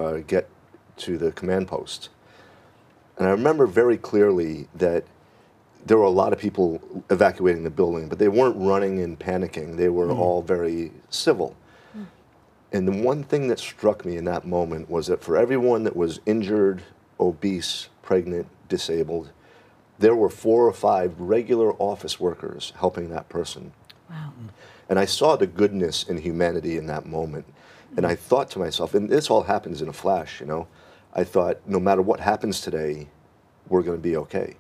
get to the command post. And I remember very clearly that there were a lot of people evacuating the building, but they weren't running and panicking. They were all very civil. And the one thing that struck me in that moment was that for everyone that was injured, obese, pregnant, disabled, there were 4 or 5 regular office workers helping that person. Wow. And I saw the goodness and humanity in that moment. And I thought to myself, and this all happens in a flash, you know, I thought, no matter what happens today, we're going to be okay.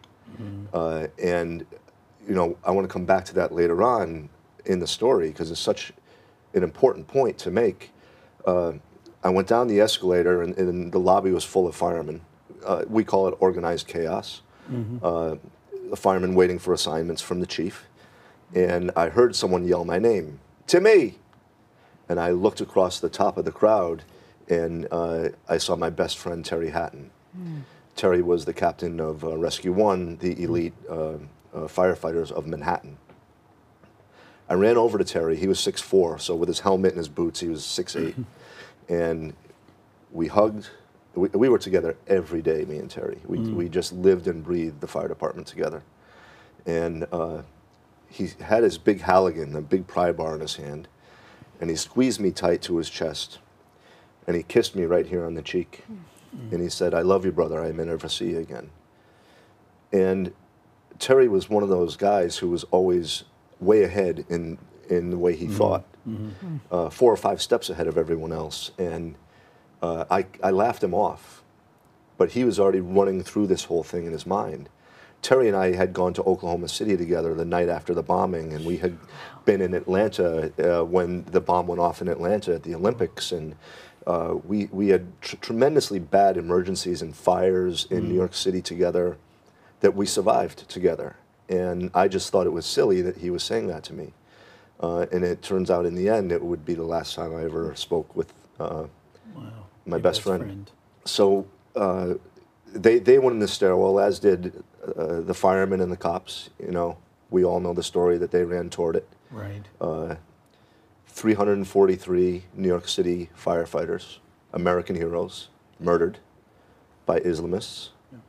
And, you know, I want to come back to that later on in the story because it's such an important point to make. I went down the escalator and the lobby was full of firemen. We call it organized chaos. The firemen waiting for assignments from the chief. And I heard someone yell my name, Timmy! And I looked across the top of the crowd and I saw my best friend, Terry Hatton. Terry was the captain of Rescue 1, the elite firefighters of Manhattan. I ran over to Terry. He was 6'4", so with his helmet and his boots, he was 6'8". And we hugged. We were together every day, me and Terry. We just lived and breathed the fire department together. And he had his big Halligan, a big pry bar in his hand, and he squeezed me tight to his chest. And he kissed me right here on the cheek. And he said, I love you, brother. I may never see you again. And Terry was one of those guys who was always way ahead in the way he thought, 4 or 5 steps ahead of everyone else. And I laughed him off, but he was already running through this whole thing in his mind. Terry and I had gone to Oklahoma City together the night after the bombing, and we had been in Atlanta when the bomb went off in Atlanta at the Olympics, and we had tremendously bad emergencies and fires in New York City together that we survived together. And I just thought it was silly that he was saying that to me. And it turns out in the end it would be the last time I ever spoke with my best friend. So they went in the stairwell, as did the firemen and the cops. You know, we all know the story that they ran toward it. Right. 343 New York City firefighters, American heroes, murdered by Islamists.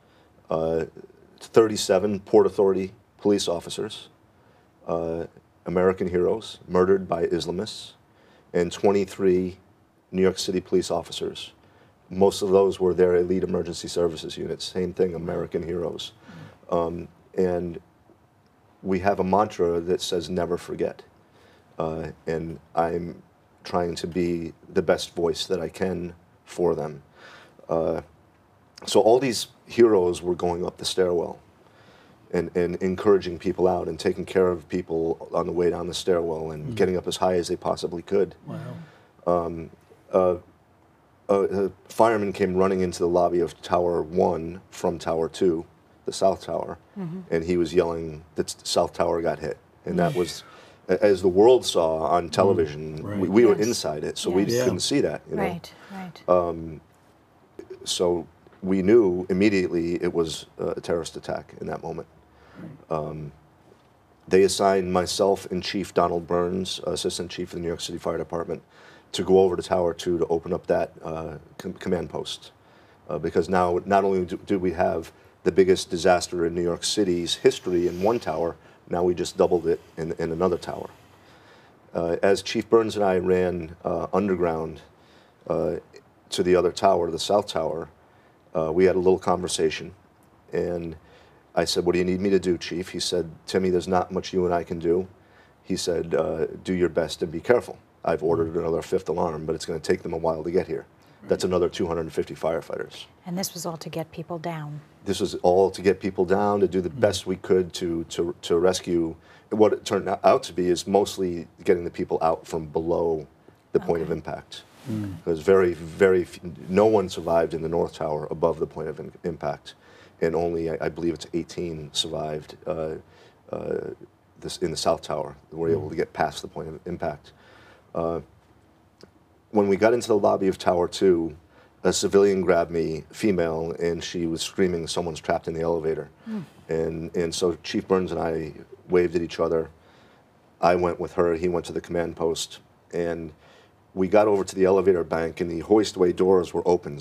37 Port Authority police officers, American heroes, murdered by Islamists, and 23 New York City police officers. Most of those were their elite emergency services units. Same thing, American heroes. And we have a mantra that says never forget. And I'm trying to be the best voice that I can for them. So all these heroes were going up the stairwell and encouraging people out and taking care of people on the way down the stairwell and getting up as high as they possibly could. Wow. A fireman came running into the lobby of Tower 1 from Tower 2, the South Tower, and he was yelling that South Tower got hit. And that was, as the world saw on television, we were inside it, so we couldn't see that. You know? Right. So we knew immediately it was a terrorist attack in that moment. They assigned myself and Chief Donald Burns, Assistant Chief of the New York City Fire Department, to go over to Tower 2 to open up that command post. Because now, not only do we have the biggest disaster in New York City's history in one tower, now we just doubled it in another tower. As Chief Burns and I ran underground to the other tower, the South Tower, we had a little conversation, and I said, what do you need me to do, Chief? He said, Timmy, there's not much you and I can do. He said, do your best and be careful. I've ordered another 5th alarm, but it's going to take them a while to get here. That's another 250 firefighters. And this was all to get people down. This was all to get people down, to do the best we could to rescue. What it turned out to be is mostly getting the people out from below the point of impact. Because no one survived in the North Tower above the point of impact, and only, I believe it's 18 survived in the South Tower. They were able to get past the point of impact. When we got into the lobby of Tower 2, a civilian grabbed me, female, and she was screaming, someone's trapped in the elevator. And so Chief Burns and I waved at each other. I went with her, he went to the command post, and we got over to the elevator bank, and the hoistway doors were open.